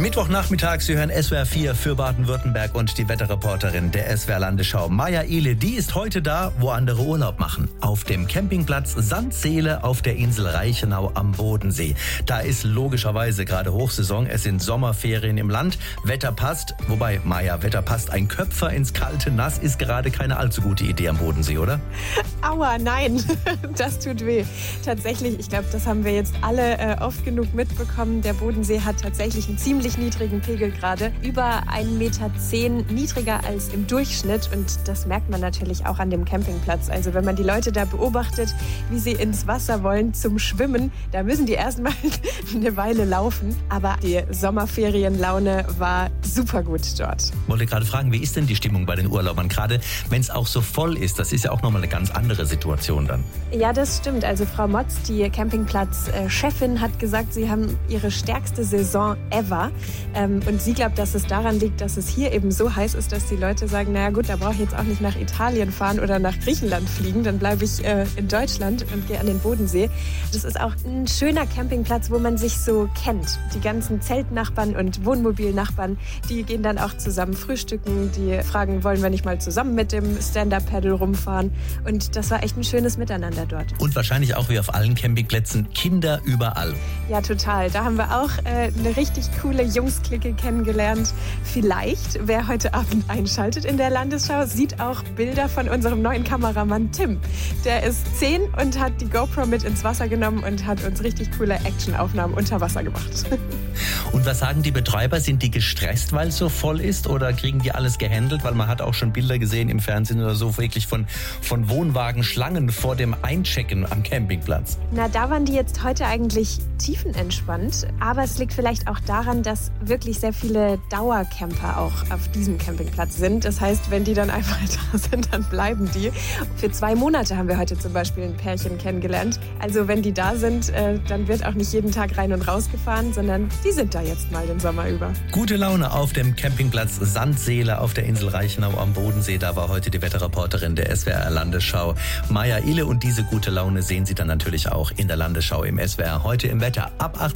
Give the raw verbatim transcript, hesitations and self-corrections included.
Mittwochnachmittag, Sie hören S W R vier für Baden-Württemberg und die Wetterreporterin der S W R Landesschau, Maja Ehle, die ist heute da, wo andere Urlaub machen. Auf dem Campingplatz Sandseele auf der Insel Reichenau am Bodensee. Da ist logischerweise gerade Hochsaison, es sind Sommerferien im Land, Wetter passt, wobei, Maja, Wetter passt, ein Köpfer ins kalte Nass ist gerade keine allzu gute Idee am Bodensee, oder? Aua, nein, das tut weh. Tatsächlich, ich glaube, das haben wir jetzt alle äh, oft genug mitbekommen. Der Bodensee hat tatsächlich einen ziemlich niedrigen Pegel gerade. Über ein Meter zehn niedriger als im Durchschnitt. Und das merkt man natürlich auch an dem Campingplatz. Also wenn man die Leute da beobachtet, wie sie ins Wasser wollen zum Schwimmen, da müssen die erstmal eine Weile laufen. Aber die Sommerferienlaune war super gut dort. Ich wollte gerade fragen, wie ist denn die Stimmung bei den Urlaubern? Gerade wenn es auch so voll ist, das ist ja auch nochmal eine ganz andere Situation dann. Ja, das stimmt. Also Frau Motz, die Campingplatz-Chefin, hat gesagt, sie haben ihre stärkste Saison ever. Ähm, und sie glaubt, dass es daran liegt, dass es hier eben so heiß ist, dass die Leute sagen, naja gut, da brauche ich jetzt auch nicht nach Italien fahren oder nach Griechenland fliegen, dann bleibe ich äh, in Deutschland und gehe an den Bodensee. Das ist auch ein schöner Campingplatz, wo man sich so kennt. Die ganzen Zeltnachbarn und Wohnmobilnachbarn, die gehen dann auch zusammen frühstücken, die fragen, wollen wir nicht mal zusammen mit dem Stand-Up-Paddle rumfahren? Und das war echt ein schönes Miteinander dort. Und wahrscheinlich auch wie auf allen Campingplätzen, Kinder überall. Ja, total. Da haben wir auch äh, eine richtig coole Jungsklicke kennengelernt. Vielleicht, wer heute Abend einschaltet in der Landesschau, sieht auch Bilder von unserem neuen Kameramann Tim. Der ist zehn und hat die GoPro mit ins Wasser genommen und hat uns richtig coole Actionaufnahmen unter Wasser gemacht. Und was sagen die Betreiber? Sind die gestresst, weil es so voll ist? Oder kriegen die alles gehandelt? Weil man hat auch schon Bilder gesehen im Fernsehen oder so, wirklich von, von Wohnwagenschlangen vor dem Einchecken am Campingplatz. Na, da waren die jetzt heute eigentlich tiefenentspannt. Aber es liegt vielleicht auch daran, dass wirklich sehr viele Dauercamper auch auf diesem Campingplatz sind. Das heißt, wenn die dann einfach da sind, dann bleiben die. Für zwei Monate haben wir heute zum Beispiel ein Pärchen kennengelernt. Also wenn die da sind, äh, dann wird auch nicht jeden Tag rein und raus gefahren, sondern die sind da jetzt mal den Sommer über. Gute Laune auf dem Campingplatz Sandseele auf der Insel Reichenau am Bodensee. Da war heute die Wetterreporterin der S W R Landesschau, Maja Ehle. Und diese gute Laune sehen Sie dann natürlich auch in der Landesschau im S W R heute im Wetter ab achtzehn